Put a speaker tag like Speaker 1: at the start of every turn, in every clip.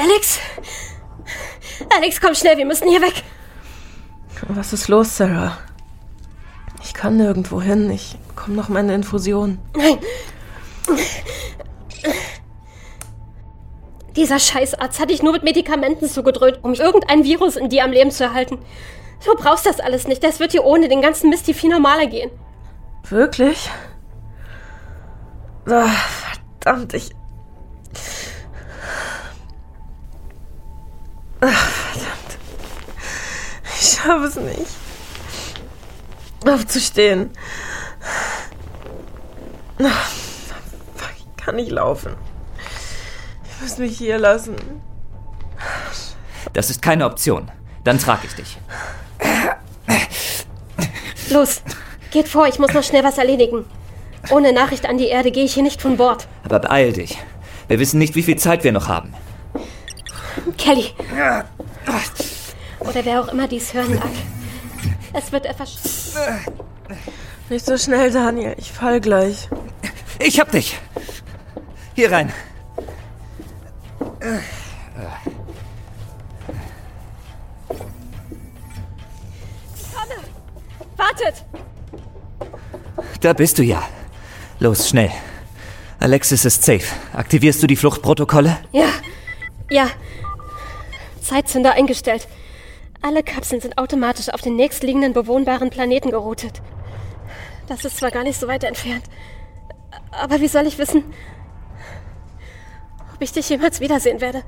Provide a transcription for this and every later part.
Speaker 1: Alex? Alex, komm schnell, wir müssen hier weg.
Speaker 2: Was ist los, Sarah? Ich kann nirgendwo hin. Ich komme noch meine Infusion.
Speaker 1: Nein. Dieser Scheißarzt hat dich nur mit Medikamenten zugedröhnt, um irgendein Virus in dir am Leben zu erhalten. Du brauchst das alles nicht. Das wird dir ohne den ganzen Mist viel normaler gehen.
Speaker 2: Wirklich? Oh, verdammt, verdammt. Ich schaffe es nicht. Aufzustehen. Ich kann nicht laufen. Ich muss mich hier lassen.
Speaker 3: Das ist keine Option. Dann trage ich dich.
Speaker 1: Los, geht vor, ich muss noch schnell was erledigen. Ohne Nachricht an die Erde gehe ich hier nicht von Bord.
Speaker 3: Aber beeil dich. Wir wissen nicht, wie viel Zeit wir noch haben.
Speaker 1: Kelly. Oder wer auch immer dies hören mag. Es wird etwas...
Speaker 2: Nicht so schnell, Daniel. Ich fall gleich.
Speaker 3: Ich hab dich. Hier rein.
Speaker 1: Komme! Wartet!
Speaker 3: Da bist du ja. Los, schnell. Alexis ist safe. Aktivierst du die Fluchtprotokolle?
Speaker 1: Ja. Zeitzünder eingestellt. Alle Kapseln sind automatisch auf den nächstliegenden bewohnbaren Planeten geroutet. Das ist zwar gar nicht so weit entfernt, aber wie soll ich wissen, ob ich dich jemals wiedersehen werde?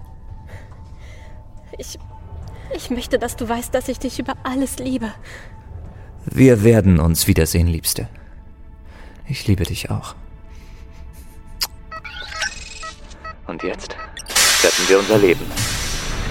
Speaker 1: Ich möchte, dass du weißt, dass ich dich über alles liebe.
Speaker 3: Wir werden uns wiedersehen, Liebste. Ich liebe dich auch. Und jetzt retten wir unser Leben.